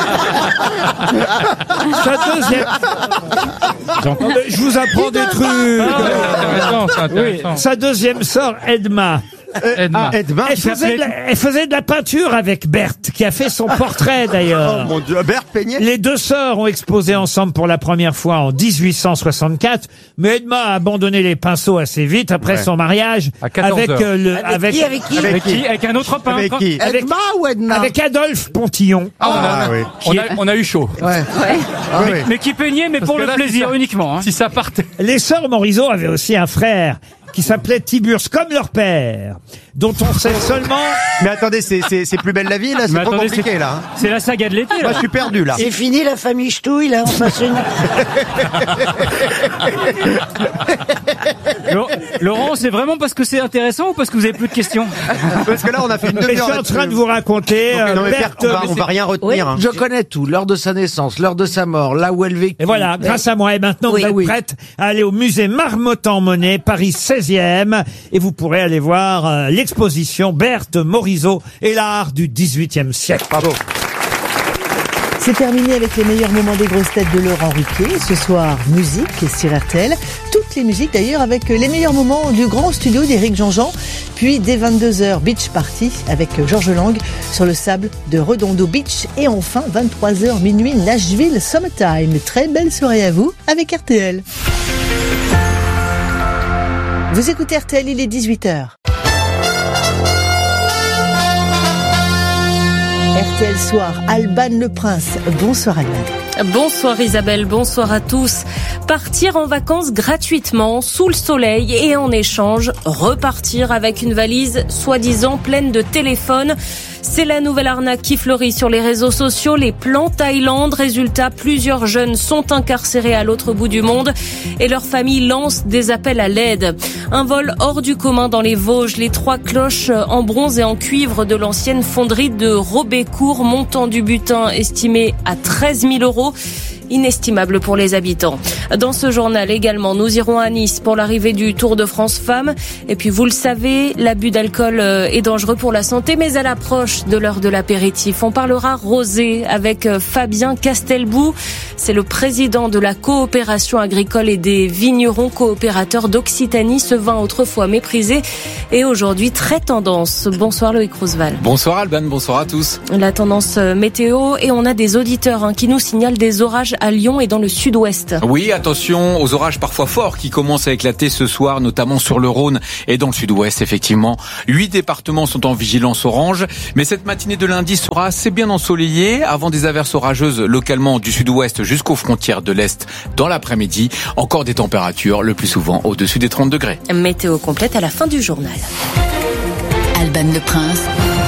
Speaker 9: sa deuxième,
Speaker 10: Jean-Claude.
Speaker 9: Non, mais je vous apprends des trucs.
Speaker 14: Intéressant, c'est intéressant.
Speaker 9: Sa deuxième sœur, Edma.
Speaker 14: Edma.
Speaker 11: Ah, Edma.
Speaker 9: Elle faisait, de la, elle faisait de la peinture avec Berthe, qui a fait son portrait
Speaker 11: Oh
Speaker 9: d'ailleurs.
Speaker 11: mon Dieu, Berthe Peignet.
Speaker 9: Les deux sœurs ont exposé ensemble pour la première fois en dix-huit cent soixante-quatre, mais Edma a abandonné les pinceaux assez vite après
Speaker 11: Ouais.
Speaker 9: son mariage
Speaker 14: À quatorze
Speaker 9: avec
Speaker 14: heures.
Speaker 9: euh, le
Speaker 15: Avec
Speaker 9: avec
Speaker 15: qui, avec qui
Speaker 10: Avec qui? Avec un autre peintre.
Speaker 11: Avec qui?
Speaker 9: avec,
Speaker 13: Edma ou Edna?
Speaker 9: avec Adolphe Pontillon.
Speaker 11: Ah, oui.
Speaker 14: On a, on a eu chaud.
Speaker 13: Ouais.
Speaker 11: Ah, oui.
Speaker 10: Mais qui peignait, mais
Speaker 14: Parce
Speaker 10: pour
Speaker 14: que
Speaker 10: le
Speaker 14: là,
Speaker 10: plaisir
Speaker 14: si ça-
Speaker 10: uniquement. Hein.
Speaker 14: Si ça partait.
Speaker 9: Les sœurs Morisot avaient aussi un frère qui s'appelaient Tiburce, comme leur père, dont on sait seulement...
Speaker 11: Mais attendez, c'est, c'est, c'est plus belle la vie, là? C'est
Speaker 10: Mais
Speaker 11: trop
Speaker 10: attendez,
Speaker 11: compliqué,
Speaker 10: c'est-
Speaker 11: là. hein.
Speaker 10: C'est la saga de l'été, là.
Speaker 11: Moi, je suis perdu, là.
Speaker 15: C'est fini la famille Ch'touille, là, on passe une...
Speaker 10: Laurent- Laurent, c'est vraiment parce que c'est intéressant ou parce que vous avez plus de questions?
Speaker 11: Parce que là, on a fait une
Speaker 9: Mais je
Speaker 11: demi-heure
Speaker 9: suis en
Speaker 11: là-dessus.
Speaker 9: train de vous raconter...
Speaker 11: Donc,
Speaker 9: euh,
Speaker 11: non, mais
Speaker 9: Berthe-
Speaker 11: on va, on va rien retenir. hein.
Speaker 13: Je connais tout, l'heure de sa naissance, l'heure de sa mort, là où elle vécut.
Speaker 9: Et voilà, grâce à moi. Et maintenant,
Speaker 13: Oui,
Speaker 9: vous êtes
Speaker 13: oui.
Speaker 9: prête à aller au musée Marmottan-Monet, Paris seizième. Et vous pourrez aller voir euh, l'exposition Berthe Morisot et l'art du dix-huitième siècle.
Speaker 11: Bravo.
Speaker 1: C'est terminé avec les meilleurs moments des grosses têtes de Laurent Ruquier. Ce soir, musique sur R T L. Toutes les musiques d'ailleurs avec les meilleurs moments du grand studio d'Éric Jean-Jean. Puis dès vingt-deux heures, Beach Party avec Georges Lang sur le sable de Redondo Beach. Et enfin, vingt-trois heures minuit, Nashville Summertime. Très belle soirée à vous avec R T L. Vous écoutez R T L, il est dix-huit heures. R T L Soir, Alban Le Prince. Bonsoir Alban.
Speaker 16: Bonsoir Isabelle, bonsoir à tous. Partir en vacances gratuitement, sous le soleil et en échange, repartir avec une valise soi-disant pleine de téléphones. C'est la nouvelle arnaque qui fleurit sur les réseaux sociaux, les plans Thaïlande. Résultat, plusieurs jeunes sont incarcérés à l'autre bout du monde et leurs familles lancent des appels à l'aide. Un vol hors du commun dans les Vosges, les trois cloches en bronze et en cuivre de l'ancienne fonderie de Robécourt, montant du butin estimé à treize mille euros. Inestimable pour les habitants. Dans ce journal également, nous irons à Nice pour l'arrivée du Tour de France Femmes. Et puis vous le savez, l'abus d'alcool est dangereux pour la santé, mais à l'approche de l'heure de l'apéritif, on parlera rosé avec Fabien Castelbou. C'est le président de la coopération agricole et des vignerons coopérateurs d'Occitanie, ce vin autrefois méprisé et aujourd'hui très tendance. Bonsoir Loïc Roosevelt.
Speaker 17: Bonsoir Alban, bonsoir à tous.
Speaker 16: La tendance météo et on a des auditeurs hein, qui nous signalent des orages à Lyon et dans le sud-ouest.
Speaker 17: Oui, attention aux orages parfois forts qui commencent à éclater ce soir, notamment sur le Rhône et dans le sud-ouest, effectivement. Huit départements sont en vigilance orange, mais cette matinée de lundi sera assez bien ensoleillée, avant des averses orageuses localement du sud-ouest jusqu'aux frontières de l'Est dans l'après-midi. Encore des températures, le plus souvent au-dessus des trente degrés.
Speaker 16: Météo complète à la fin du journal.
Speaker 3: Alban Le Prince.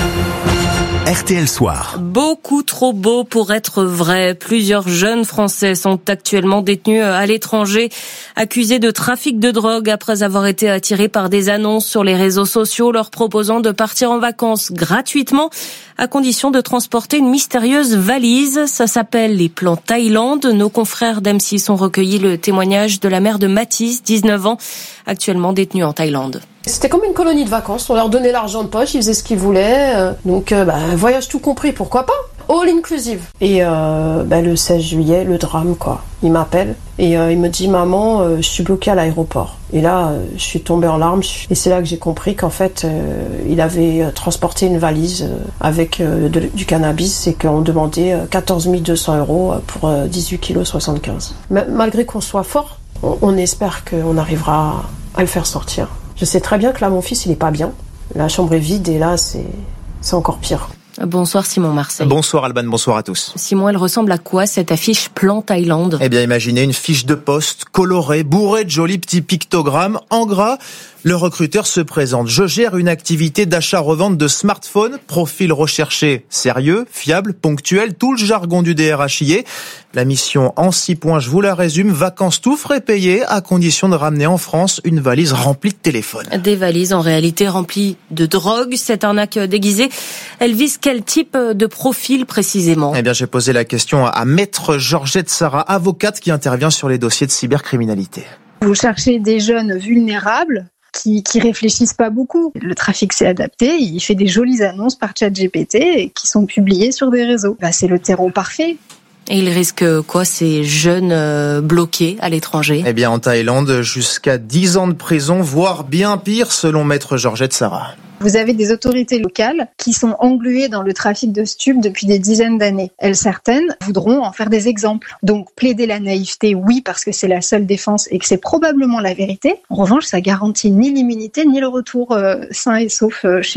Speaker 2: R T L Soir.
Speaker 16: Beaucoup trop beau pour être vrai. Plusieurs jeunes Français sont actuellement détenus à l'étranger, accusés de trafic de drogue après avoir été attirés par des annonces sur les réseaux sociaux leur proposant de partir en vacances gratuitement à condition de transporter une mystérieuse valise. Ça s'appelle les plans Thaïlande. Nos confrères d'M six ont recueilli le témoignage de la mère de Mathis, dix-neuf ans, actuellement détenue en Thaïlande.
Speaker 18: C'était comme une colonie de vacances, on leur donnait l'argent de poche, ils faisaient ce qu'ils voulaient, euh, donc euh, bah, voyage tout compris, pourquoi pas? All inclusive. Et euh, bah, le seize juillet, le drame quoi, il m'appelle et euh, il me dit maman, euh, je suis bloqué à l'aéroport. Et là, euh, je suis tombée en larmes et c'est là que j'ai compris qu'en fait, euh, il avait transporté une valise euh, avec euh, de, du cannabis et qu'on demandait euh, quatorze mille deux cents euros pour euh, dix-huit virgule soixante-quinze kilos. Mais malgré qu'on soit fort, on, on espère qu'on arrivera à le faire sortir. Je sais très bien que là, mon fils, il est pas bien. La chambre est vide et là, c'est, c'est encore pire.
Speaker 16: Bonsoir Simon Marseille.
Speaker 11: Bonsoir Alban, bonsoir à tous.
Speaker 16: Simon, elle ressemble à quoi cette affiche plan Thaïlande?
Speaker 11: Eh bien, imaginez une fiche de poste colorée, bourrée de jolis petits pictogrammes en gras. Le recruteur se présente. Je gère une activité d'achat-revente de smartphones. Profil recherché, sérieux, fiable, ponctuel, tout le jargon du D R H I. La mission en six points, je vous la résume. Vacances tout frais payés à condition de ramener en France une valise remplie de téléphones.
Speaker 16: Des valises en réalité remplies de drogue. Cette arnaque déguisée, elle vise quel type de profil précisément?
Speaker 11: Eh bien, j'ai posé la question à Maître Georgette Sarah, avocate qui intervient sur les dossiers de cybercriminalité.
Speaker 19: Vous cherchez des jeunes vulnérables qui qui réfléchissent pas beaucoup. Le trafic s'est adapté, il fait des jolies annonces par ChatGPT et qui sont publiées sur des réseaux. Bah, c'est le terreau parfait.
Speaker 16: Et ils risquent quoi, ces jeunes euh, bloqués à l'étranger?
Speaker 11: Eh bien, en Thaïlande, jusqu'à dix ans de prison, voire bien pire, selon Maître Georgette Sarah.
Speaker 19: Vous avez des autorités locales qui sont engluées dans le trafic de stupes depuis des dizaines d'années. Elles, certaines, voudront en faire des exemples. Donc, plaider la naïveté, oui, parce que c'est la seule défense et que c'est probablement la vérité. En revanche, ça garantit ni l'immunité ni le retour euh, sain et sauf euh, chez nous.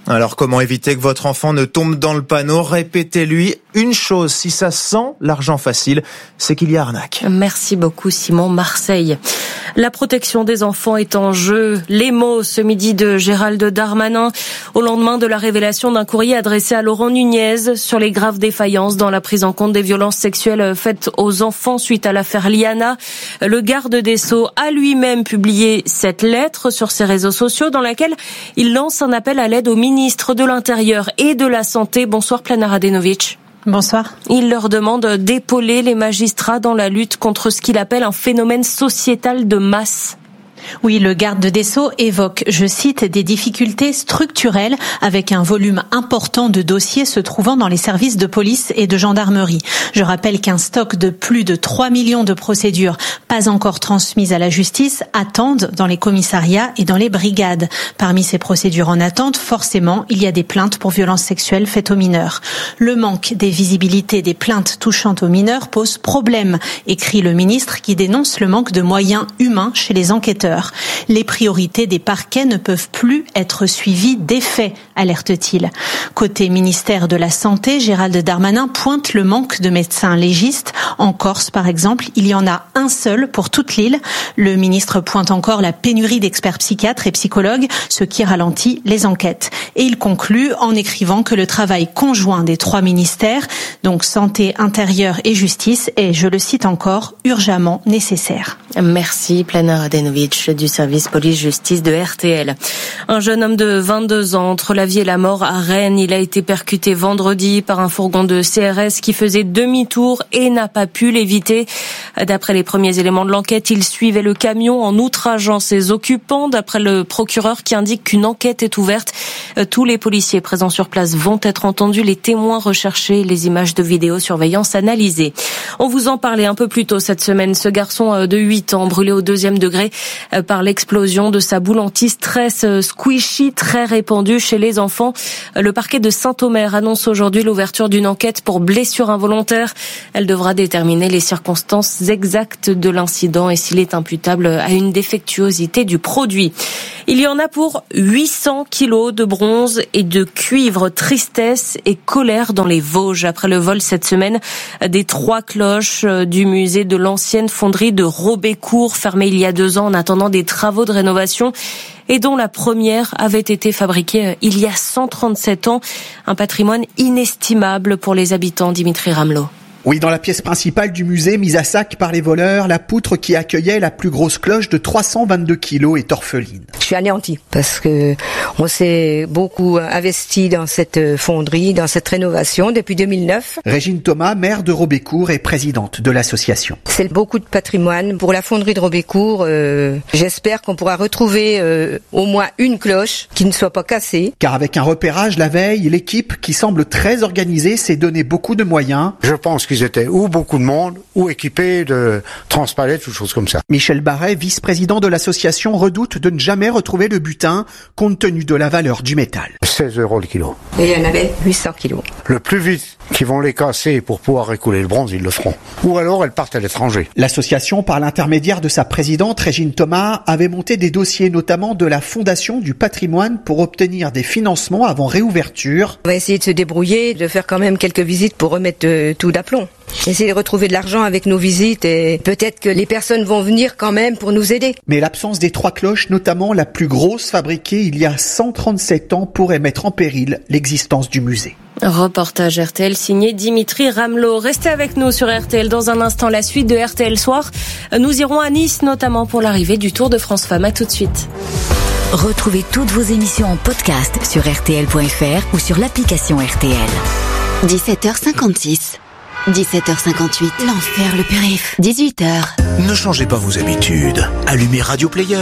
Speaker 11: Alors comment éviter que votre enfant ne tombe dans le panneau? Répétez-lui une chose, si ça sent l'argent facile, c'est qu'il y a arnaque.
Speaker 16: Merci beaucoup Simon. Marseille. La protection des enfants est en jeu. Les mots ce midi de Gérald Darmanin au lendemain de la révélation d'un courrier adressé à Laurent Nunez sur les graves défaillances dans la prise en compte des violences sexuelles faites aux enfants suite à l'affaire Liana. Le garde des Sceaux a lui-même publié cette lettre sur ses réseaux sociaux dans laquelle il lance un appel à l'aide aux ministres de l'Intérieur et de la Santé. Bonsoir Plana Radenovic.
Speaker 20: Bonsoir.
Speaker 16: Il leur demande d'épauler les magistrats dans la lutte contre ce qu'il appelle un phénomène sociétal de masse.
Speaker 20: Oui, le garde des Sceaux évoque, je cite, des difficultés structurelles avec un volume important de dossiers se trouvant dans les services de police et de gendarmerie. Je rappelle qu'un stock de plus de trois millions de procédures pas encore transmises à la justice attendent dans les commissariats et dans les brigades. Parmi ces procédures en attente, forcément, il y a des plaintes pour violences sexuelles faites aux mineurs. Le manque des visibilités des plaintes touchant aux mineurs pose problème, écrit le ministre qui dénonce le manque de moyens humains chez les enquêteurs. Les priorités des parquets ne peuvent plus être suivies d'effet, alerte-t-il. Côté ministère de la Santé, Gérald Darmanin pointe le manque de médecins légistes. En Corse, par exemple, il y en a un seul pour toute l'île. Le ministre pointe encore la pénurie d'experts psychiatres et psychologues, ce qui ralentit les enquêtes. Et il conclut en écrivant que le travail conjoint des trois ministères, donc santé, intérieur et justice, est, je le cite encore, urgemment nécessaire.
Speaker 16: Merci Plana Radenovic du service police-justice de R T L. Un jeune homme de vingt-deux ans entre la vie et la mort à Rennes. Il a été percuté vendredi par un fourgon de C R S qui faisait demi-tour et n'a pas pu l'éviter. D'après les premiers éléments de l'enquête, il suivait le camion en outrageant ses occupants. D'après le procureur qui indique qu'une enquête est ouverte, tous les policiers présents sur place vont être entendus, les témoins recherchés, les images de vidéosurveillance analysées. On vous en parlait un peu plus tôt cette semaine. Ce garçon de huit ans brûlé au deuxième degré par l'explosion de sa boule anti-stress squishy très répandue chez les enfants. Le parquet de Saint-Omer annonce aujourd'hui l'ouverture d'une enquête pour blessure involontaire. Elle devra déterminer les circonstances exactes de l'incident et s'il est imputable à une défectuosité du produit. Il y en a pour huit cents kilos de bronze et de cuivre. Tristesse et colère dans les Vosges après le vol cette semaine des trois cloches du musée de l'ancienne fonderie de Robécourt, fermé il y a deux ans en attendant des travaux de rénovation et dont la première avait été fabriquée il y a cent trente-sept ans. Un patrimoine inestimable pour les habitants. Dimitri Ramelot.
Speaker 21: Oui, dans la pièce principale du musée, mise à sac par les voleurs, la poutre qui accueillait la plus grosse cloche de trois cent vingt-deux kilos est orpheline.
Speaker 22: Je suis anéantie parce que on s'est beaucoup investi dans cette fonderie, dans cette rénovation depuis deux mille neuf.
Speaker 21: Régine Thomas, maire de Robécourt et présidente de l'association.
Speaker 22: C'est beaucoup de patrimoine. Pour la fonderie de Robécourt, euh, j'espère qu'on pourra retrouver euh, au moins une cloche qui ne soit pas cassée.
Speaker 21: Car avec un repérage la veille, l'équipe, qui semble très organisée, s'est donné beaucoup de moyens.
Speaker 23: Je pense que ils étaient ou beaucoup de monde, ou équipés de transpalettes ou choses comme ça.
Speaker 21: Michel Barret, vice-président de l'association, redoute de ne jamais retrouver le butin, compte tenu de la valeur du métal.
Speaker 23: seize euros le kilo.
Speaker 22: Et il y en avait huit cents kilos.
Speaker 23: Le plus vite qu'ils vont les casser pour pouvoir écouler le bronze, ils le feront. Ou alors elles partent à l'étranger.
Speaker 21: L'association, par l'intermédiaire de sa présidente, Régine Thomas, avait monté des dossiers, notamment de la Fondation du patrimoine, pour obtenir des financements avant réouverture.
Speaker 22: On va essayer de se débrouiller, de faire quand même quelques visites pour remettre euh, tout d'aplomb. Essayer de retrouver de l'argent avec nos visites et peut-être que les personnes vont venir quand même pour nous aider.
Speaker 21: Mais l'absence des trois cloches, notamment la plus grosse fabriquée il y a cent trente-sept ans, pourrait mettre en péril l'existence du musée.
Speaker 16: Reportage R T L signé Dimitri Ramelot. Restez avec nous sur R T L dans un instant, la suite de R T L Soir. Nous irons à Nice notamment pour l'arrivée du Tour de France Femmes. À tout de suite.
Speaker 3: Retrouvez toutes vos émissions en podcast sur R T L point F R ou sur l'application R T L. dix-sept heures cinquante-six. dix-sept heures cinquante-huit. L'enfer, le périph. dix-huit heures.
Speaker 2: Ne changez pas vos habitudes. Allumez Radio Player.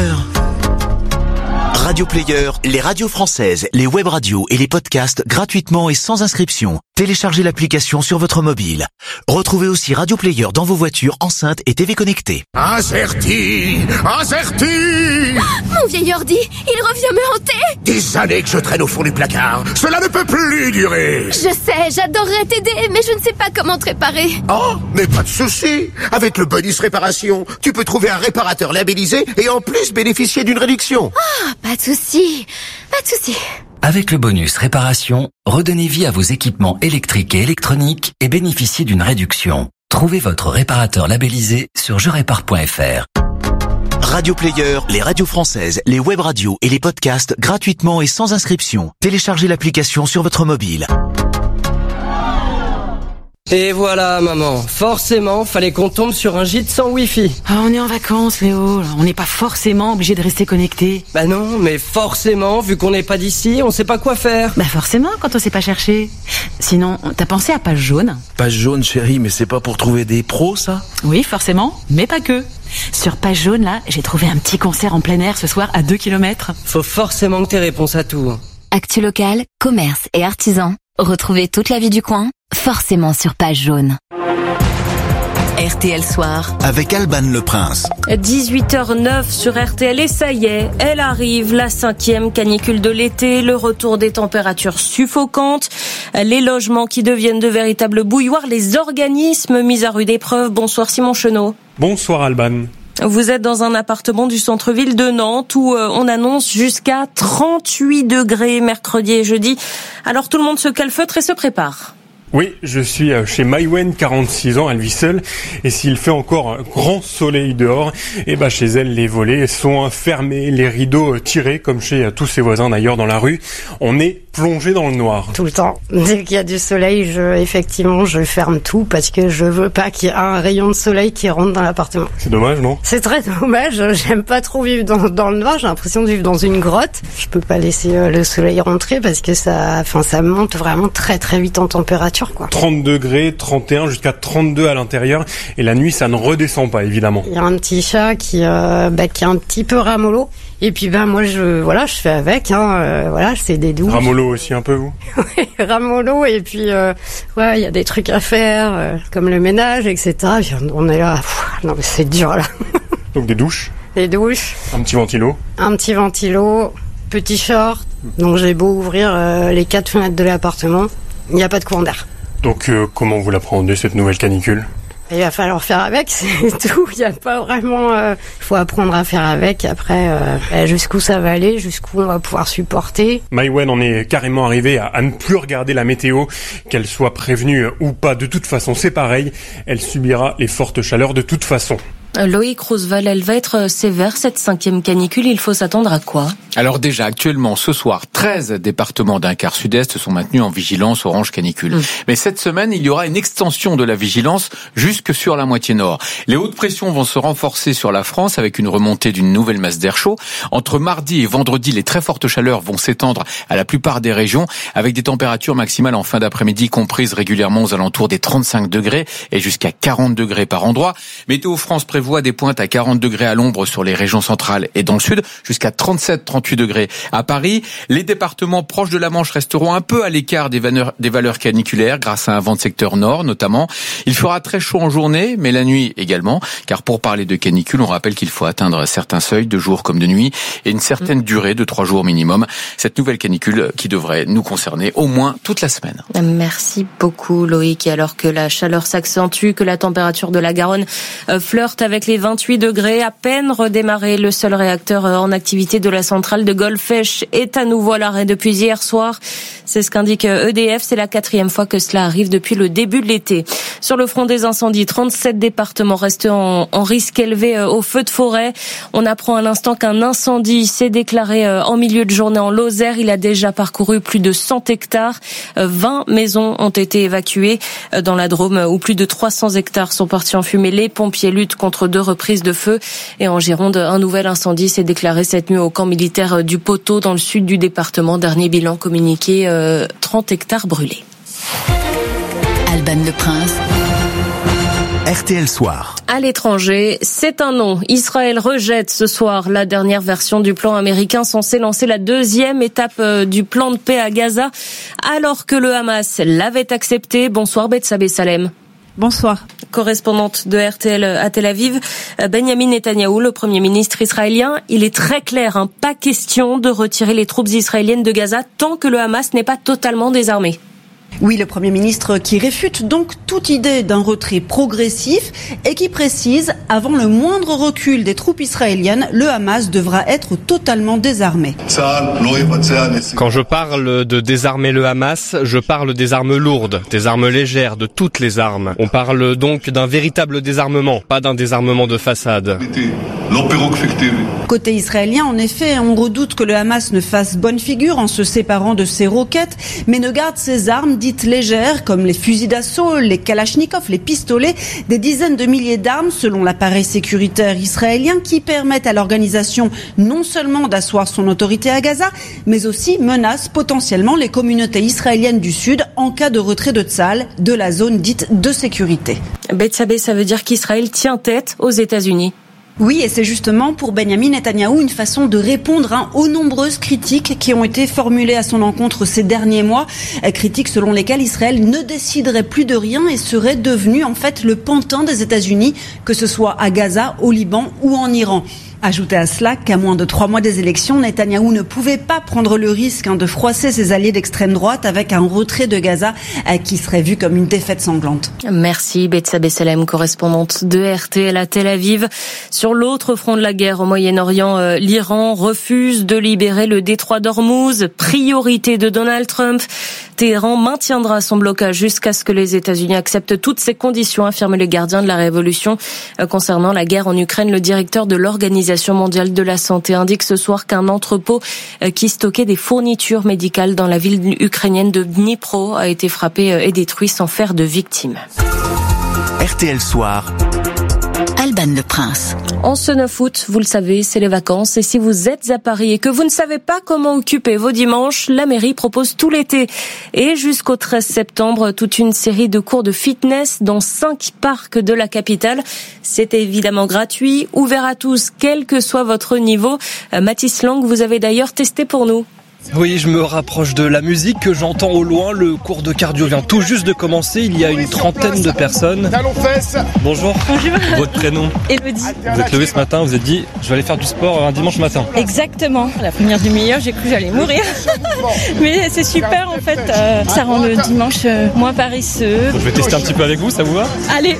Speaker 2: Radio Player, les radios françaises, les web radios et les podcasts gratuitement et sans inscription. Téléchargez l'application sur votre mobile. Retrouvez aussi Radio Player dans vos voitures, enceintes et T V connectées.
Speaker 4: Acerti, Acerti.
Speaker 24: Mon vieil ordi, il revient me hanter.
Speaker 4: Des années que je traîne au fond du placard. Cela ne peut plus durer.
Speaker 24: Je sais, j'adorerais t'aider, mais je ne sais pas comment te réparer.
Speaker 4: Oh, mais pas de souci. Avec le bonus réparation, tu peux trouver un réparateur labellisé et en plus bénéficier d'une réduction.
Speaker 24: Ah, pas de souci, pas de souci.
Speaker 5: Avec le bonus réparation, redonnez vie à vos équipements électriques et électroniques et bénéficiez d'une réduction. Trouvez votre réparateur labellisé sur je répare point f r.
Speaker 2: Radio Player, les radios françaises, les web radios et les podcasts gratuitement et sans inscription. Téléchargez l'application sur votre mobile.
Speaker 6: Et voilà, maman. Forcément, fallait qu'on tombe sur un gîte sans wifi.
Speaker 7: Ah, on est en vacances, Léo. On n'est pas forcément obligé de rester connecté.
Speaker 6: Bah non, mais forcément, vu qu'on n'est pas d'ici, on sait pas quoi faire.
Speaker 7: Bah forcément, quand on sait pas chercher. Sinon, t'as pensé à Page Jaune?
Speaker 8: Page Jaune, chérie, mais c'est pas pour trouver des pros, ça?
Speaker 7: Oui, forcément, mais pas que. Sur Page Jaune, là, j'ai trouvé un petit concert en plein air ce soir à deux kilomètres.
Speaker 6: Faut forcément que t'aies réponse à tout.
Speaker 24: Actu local, commerce et artisans. Retrouvez toute la vie du coin, forcément sur Page Jaune.
Speaker 3: R T L Soir.
Speaker 2: Avec Alban Le Prince.
Speaker 16: dix-huit heures neuf sur R T L et ça y est, elle arrive, la cinquième canicule de l'été, le retour des températures suffocantes, les logements qui deviennent de véritables bouilloires, les organismes mis à rude épreuve. Bonsoir Simon Chenot.
Speaker 25: Bonsoir Alban.
Speaker 16: Vous êtes dans un appartement du centre-ville de Nantes où on annonce jusqu'à trente-huit degrés mercredi et jeudi. Alors tout le monde se calfeutre et se prépare.
Speaker 25: Oui, je suis chez Maïwen, quarante-six ans, elle vit seule. Et s'il fait encore un grand soleil dehors, et bah chez elle, les volets sont fermés, les rideaux tirés, comme chez tous ses voisins d'ailleurs dans la rue. On est plongé dans le noir.
Speaker 26: Tout le temps. Dès qu'il y a du soleil, je, effectivement, je ferme tout parce que je veux pas qu'il y ait un rayon de soleil qui rentre dans l'appartement.
Speaker 25: C'est dommage, non?
Speaker 26: C'est très dommage. J'aime pas trop vivre dans, dans le noir. J'ai l'impression de vivre dans une grotte. Je peux pas laisser le soleil rentrer parce que ça, enfin, ça monte vraiment très très vite en température. Quoi.
Speaker 25: trente degrés, trente et un jusqu'à trente-deux à l'intérieur et la nuit ça ne redescend pas évidemment.
Speaker 26: Il y a un petit chat qui euh, bah, qui est un petit peu ramollo et puis ben bah, moi je voilà je fais avec hein euh, voilà c'est des douches.
Speaker 25: Ramollo aussi un peu vous.
Speaker 26: Oui, ramollo et puis euh, ouais il y a des trucs à faire euh, comme le ménage et cetera. Puis on est là pff, non mais c'est dur là.
Speaker 25: Donc des douches.
Speaker 26: Des douches.
Speaker 25: Un petit ventilo.
Speaker 26: Un petit ventilo, petit short. Donc j'ai beau ouvrir euh, les quatre fenêtres de l'appartement, il n'y a pas de courant d'air.
Speaker 25: Donc euh, comment vous l'appréhendez cette nouvelle canicule?
Speaker 26: Il va falloir faire avec, c'est tout. Il n'y a pas vraiment... Il euh, faut apprendre à faire avec. Après, euh, jusqu'où ça va aller, jusqu'où on va pouvoir supporter.
Speaker 25: Maïwen en est carrément arrivée à, à ne plus regarder la météo, qu'elle soit prévenue ou pas. De toute façon, c'est pareil. Elle subira les fortes chaleurs de toute façon.
Speaker 16: Loïc Roosevelt, elle va être sévère cette cinquième canicule, il faut s'attendre à quoi?
Speaker 17: Alors déjà, actuellement, ce soir, treize départements d'un quart sud-est sont maintenus en vigilance orange canicule. Mmh. Mais cette semaine, il y aura une extension de la vigilance jusque sur la moitié nord. Les hautes pressions vont se renforcer sur la France avec une remontée d'une nouvelle masse d'air chaud. Entre mardi et vendredi, les très fortes chaleurs vont s'étendre à la plupart des régions avec des températures maximales en fin d'après-midi comprises régulièrement aux alentours des trente-cinq degrés et jusqu'à quarante degrés par endroit. Météo France prévoit voit des pointes à quarante degrés à l'ombre sur les régions centrales et dans le sud, jusqu'à trente-sept à trente-huit degrés à Paris. Les départements proches de la Manche resteront un peu à l'écart des valeurs, des valeurs caniculaires grâce à un vent de secteur nord notamment. Il fera très chaud en journée, mais la nuit également, car pour parler de canicule, on rappelle qu'il faut atteindre certains seuils de jour comme de nuit et une certaine mmh. durée de trois jours minimum. Cette nouvelle canicule qui devrait nous concerner au moins toute la semaine.
Speaker 16: Merci beaucoup Loïc. Et alors que la chaleur s'accentue, que la température de la Garonne flirte avec Avec les vingt-huit degrés, à peine redémarré, le seul réacteur en activité de la centrale de Golfech est à nouveau à l'arrêt depuis hier soir. C'est ce qu'indique E D F. C'est la quatrième fois que cela arrive depuis le début de l'été. Sur le front des incendies, trente-sept départements restent en, en risque élevé au feu de forêt. On apprend à l'instant qu'un incendie s'est déclaré en milieu de journée en Lozère. Il a déjà parcouru plus de cent hectares. vingt maisons ont été évacuées dans la Drôme où plus de trois cents hectares sont partis en fumée. Les pompiers luttent contre deux reprises de feu. Et en Gironde, un nouvel incendie s'est déclaré cette nuit au camp militaire du Poteau dans le sud du département. Dernier bilan communiqué, euh, trente hectares brûlés.
Speaker 3: Alban Le Prince.
Speaker 2: R T L Soir.
Speaker 16: À l'étranger, c'est un non. Israël rejette ce soir la dernière version du plan américain censé lancer la deuxième étape du plan de paix à Gaza, alors que le Hamas l'avait accepté. Bonsoir Betsabé Salem.
Speaker 27: Bonsoir.
Speaker 16: Correspondante de R T L à Tel Aviv, Benjamin Netanyahou, le Premier ministre israélien, il est très clair, hein, pas question de retirer les troupes israéliennes de Gaza tant que le Hamas n'est pas totalement désarmé.
Speaker 9: Oui, le Premier ministre qui réfute donc toute idée d'un retrait progressif et qui précise, avant le moindre recul des troupes israéliennes, le Hamas devra être totalement désarmé.
Speaker 10: Quand je parle de désarmer le Hamas, je parle des armes lourdes, des armes légères, de toutes les armes. On parle donc d'un véritable désarmement, pas d'un désarmement de façade.
Speaker 9: Côté israélien, en effet, on redoute que le Hamas ne fasse bonne figure en se séparant de ses roquettes, mais ne garde ses armes dites légères, comme les fusils d'assaut, les kalachnikovs, les pistolets, des dizaines de milliers d'armes, selon l'appareil sécuritaire israélien, qui permettent à l'organisation non seulement d'asseoir son autorité à Gaza, mais aussi menacent potentiellement les communautés israéliennes du Sud en cas de retrait de Tsahal de la zone dite de sécurité.
Speaker 16: Betsabé, ça veut dire qu'Israël tient tête aux États-Unis.
Speaker 9: Oui, et c'est justement pour Benyamin Netanyahou une façon de répondre hein, aux nombreuses critiques qui ont été formulées à son encontre ces derniers mois. Critiques selon lesquelles Israël ne déciderait plus de rien et serait devenu en fait le pantin des États-Unis, que ce soit à Gaza, au Liban ou en Iran. Ajoutez à cela qu'à moins de trois mois des élections, Netanyahou ne pouvait pas prendre le risque hein, de froisser ses alliés d'extrême droite avec un retrait de Gaza euh, qui serait vu comme une défaite sanglante.
Speaker 16: Merci Betsabé Salem, correspondante de R T L à Tel Aviv. Sur l'autre front de la guerre au Moyen-Orient, euh, l'Iran refuse de libérer le détroit d'Ormuz, priorité de Donald Trump. Téhéran maintiendra son blocage jusqu'à ce que les États-Unis acceptent toutes ces conditions, affirment les gardiens de la révolution. Euh, concernant la guerre en Ukraine, le directeur de l'Organisation mondiale de la santé indique ce soir qu'un entrepôt qui stockait des fournitures médicales dans la ville ukrainienne de Dnipro a été frappé et détruit sans faire de victimes.
Speaker 2: R T L Soir. Alban Le Prince.
Speaker 16: En ce neuf août, vous le savez, c'est les vacances. Et si vous êtes à Paris et que vous ne savez pas comment occuper vos dimanches, la mairie propose tout l'été et jusqu'au treize septembre toute une série de cours de fitness dans cinq parcs de la capitale. C'est évidemment gratuit, ouvert à tous, quel que soit votre niveau. Mathis Lang, vous avez d'ailleurs testé pour nous.
Speaker 12: Oui, je me rapproche de la musique que j'entends au loin. Le cours de cardio vient tout juste de commencer. Il y a une trentaine de personnes. Bonjour.
Speaker 13: Bonjour.
Speaker 12: Votre prénom?
Speaker 13: Élodie.
Speaker 12: Vous êtes levé ce matin, vous vous êtes dit, je vais aller faire du sport un dimanche matin.
Speaker 13: Exactement. La première demi-heure, j'ai cru que j'allais mourir. Mais c'est super en fait. Euh, ça rend le dimanche euh, moins paresseux.
Speaker 12: Bon, je vais tester un petit peu avec vous, ça vous va?
Speaker 13: Allez.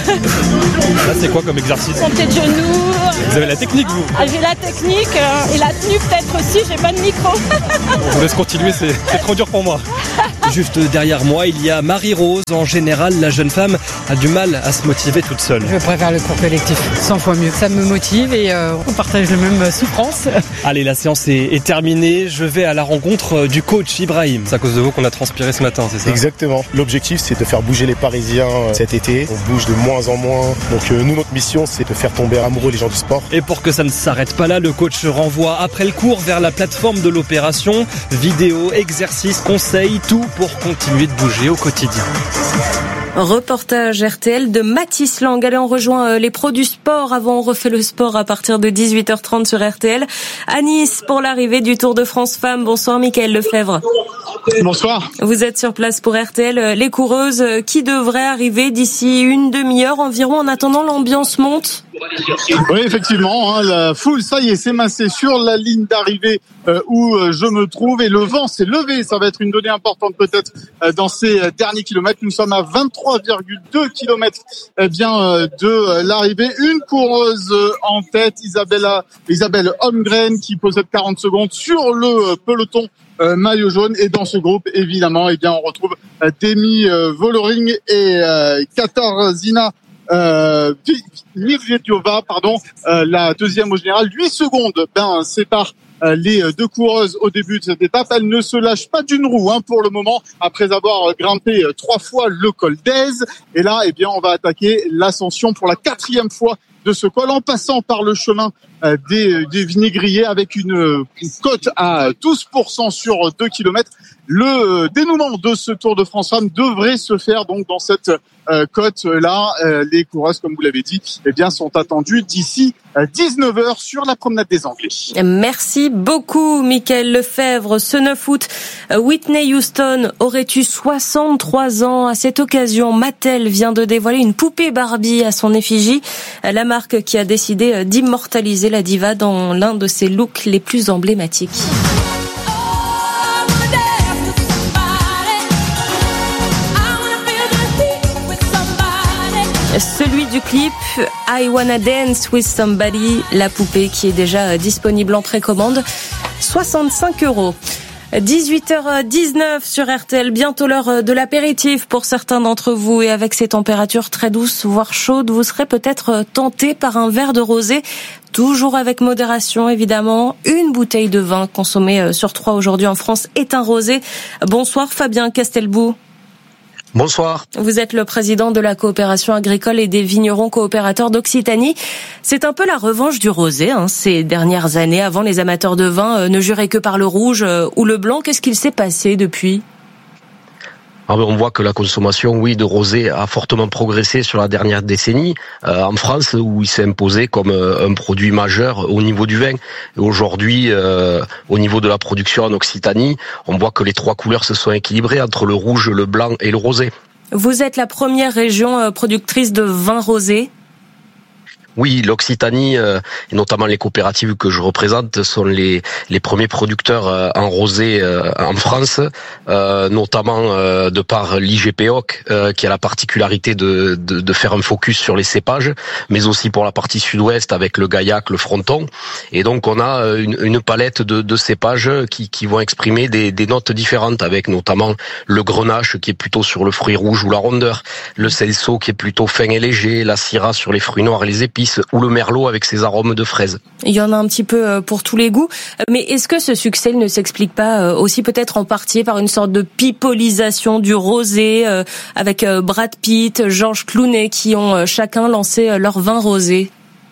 Speaker 12: Là, c'est quoi comme exercice?
Speaker 13: Montée de genoux.
Speaker 12: Vous avez la technique, vous?
Speaker 13: Ah, j'ai la technique euh, et la tenue peut-être aussi. J'ai pas de micro.
Speaker 12: Je vous laisse continuer, c'est, c'est trop dur pour moi. Juste derrière moi, il y a Marie-Rose. En général, la jeune femme a du mal à se motiver toute seule.
Speaker 14: Je préfère le cours collectif, cent fois mieux. Ça me motive et euh, on partage la même souffrance.
Speaker 12: Allez, la séance est, est terminée. Je vais à la rencontre du coach Ibrahim. C'est à cause de vous qu'on a transpiré ce matin, c'est ça?
Speaker 15: Exactement. L'objectif, c'est de faire bouger les Parisiens cet été. On bouge de moins en moins. Donc euh, nous, notre mission, c'est de faire tomber amoureux les gens du sport.
Speaker 12: Et pour que ça ne s'arrête pas là, le coach renvoie après le cours vers la plateforme de l'opération. Vidéos, exercices, conseils, tout pour continuer de bouger au quotidien.
Speaker 16: Reportage R T L de Mathis Lang. Allez, on rejoint les pros du sport. Avant, on refait le sport à partir de dix-huit heures trente sur R T L. À Nice, pour l'arrivée du Tour de France Femmes. Bonsoir, Mickaël Lefebvre.
Speaker 27: Bonsoir.
Speaker 16: Vous êtes sur place pour R T L. Les coureuses qui devraient arriver d'ici une demi-heure environ. En attendant, l'ambiance monte.
Speaker 27: Oui, effectivement, hein, la foule, ça y est, s'est massée sur la ligne d'arrivée euh, où euh, je me trouve et le vent s'est levé. Ça va être une donnée importante peut-être euh, dans ces euh, derniers kilomètres. Nous sommes à vingt-trois virgule deux kilomètres eh bien euh, de euh, l'arrivée. Une coureuse euh, en tête, Isabella, Isabelle Holmgren, qui possède quarante secondes sur le euh, peloton euh, maillot jaune. Et dans ce groupe, évidemment, eh bien on retrouve euh, Demi euh, Vollering et euh, Katarzyna Euh, Nirjetiova, pardon, euh, la deuxième au général. huit secondes, ben, sépare euh, les deux coureuses au début de cette étape. Elles ne se lâchent pas d'une roue, hein, pour le moment, après avoir grimpé euh, trois fois le col d'Aise. Et là, eh bien, on va attaquer l'ascension pour la quatrième fois de ce col, en passant par le chemin euh, des, des vinaigriers avec une, une cote à douze pour cent sur deux kilomètres. Le dénouement de ce Tour de France Femmes devrait se faire donc dans cette euh, côte-là. Euh, les coureuses, comme vous l'avez dit, eh bien, sont attendues d'ici euh, dix-neuf heures sur la promenade des Anglais.
Speaker 16: Merci beaucoup, Mickaël Lefebvre. Ce neuf août, Whitney Houston aurait eu soixante-trois ans. À cette occasion, Mattel vient de dévoiler une poupée Barbie à son effigie. La marque qui a décidé d'immortaliser la diva dans l'un de ses looks les plus emblématiques. Celui du clip I Wanna Dance With Somebody, la poupée qui est déjà disponible en précommande, soixante-cinq euros. dix-huit heures dix-neuf sur R T L, bientôt l'heure de l'apéritif pour certains d'entre vous, et avec ces températures très douces voire chaudes, vous serez peut-être tenté par un verre de rosé, toujours avec modération évidemment. Une bouteille de vin consommée sur trois aujourd'hui en France est un rosé. Bonsoir Fabien Castelbou.
Speaker 1: Bonsoir.
Speaker 16: Vous êtes le président de la coopération agricole et des vignerons coopérateurs d'Occitanie. C'est un peu la revanche du rosé, hein, ces dernières années. Avant, les amateurs de vin euh, ne juraient que par le rouge euh, ou le blanc. Qu'est-ce qu'il s'est passé depuis ?
Speaker 1: Alors, on voit que la consommation, oui, de rosé a fortement progressé sur la dernière décennie euh, en France, où il s'est imposé comme euh, un produit majeur au niveau du vin. Et aujourd'hui, euh, au niveau de la production en Occitanie, on voit que les trois couleurs se sont équilibrées entre le rouge, le blanc et le rosé.
Speaker 16: Vous êtes la première région productrice de vin rosé ?
Speaker 1: Oui, l'Occitanie, euh, et notamment les coopératives que je représente, sont les les premiers producteurs euh, en rosé euh, en France, euh, notamment euh, de par l'I G P O C, euh, qui a la particularité de, de de faire un focus sur les cépages, mais aussi pour la partie sud-ouest avec le Gaillac, le Fronton. Et donc on a une, une palette de, de cépages qui qui vont exprimer des, des notes différentes, avec notamment le Grenache qui est plutôt sur le fruit rouge ou la rondeur, le Celso qui est plutôt fin et léger, la Syrah sur les fruits noirs et les épices, ou le Merlot avec ses arômes de fraises.
Speaker 16: Il y en a un petit peu pour tous les goûts. Mais est-ce que ce succès ne s'explique pas aussi peut-être en partie par une sorte de pipolisation du rosé, avec Brad Pitt, Georges Clooney qui ont chacun lancé leur vin rosé ?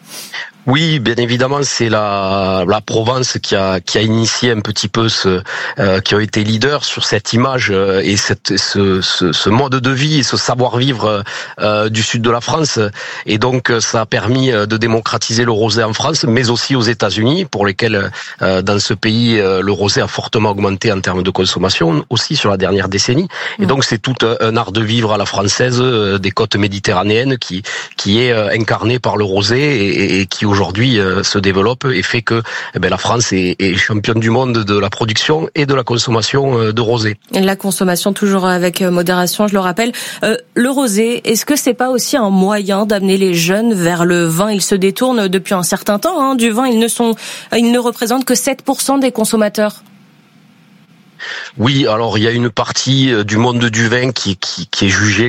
Speaker 1: Oui, bien évidemment, c'est la la Provence qui a qui a initié un petit peu ce euh, qui a été leader sur cette image euh, et cette ce, ce ce mode de vie et ce savoir-vivre euh, du sud de la France, et donc ça a permis de démocratiser le rosé en France, mais aussi aux États-Unis, pour lesquels euh, dans ce pays euh, le rosé a fortement augmenté en termes de consommation aussi sur la dernière décennie. Et donc c'est tout un art de vivre à la française euh, des côtes méditerranéennes qui qui est euh, incarné par le rosé et, et qui aujourd'hui euh, se développe et fait que eh ben, la France est, est championne du monde de la production et de la consommation euh, de rosé.
Speaker 16: La consommation toujours avec modération, je le rappelle. Euh, le rosé, est-ce que c'est pas aussi un moyen d'amener les jeunes vers le vin ? Ils se détournent depuis un certain temps hein, du vin. Ils ne sont, ils ne représentent que sept pour cent des consommateurs.
Speaker 1: Oui, alors il y a une partie du monde du vin qui qui, qui est jugée